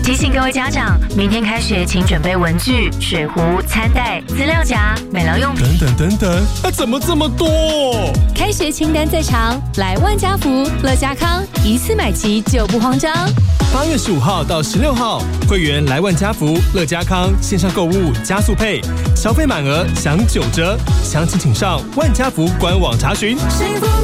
提醒各位家长，明天开学请准备文具、水壶、餐袋、资料夹、美劳用品。 等，怎么这么多？ 开学清单在长，来万家福、乐家康，一次买齐就不慌张。 8月15号到16号，会员来万家福、乐家康线上购物加速配，消费满额享9折，详情请上万家福官网查询。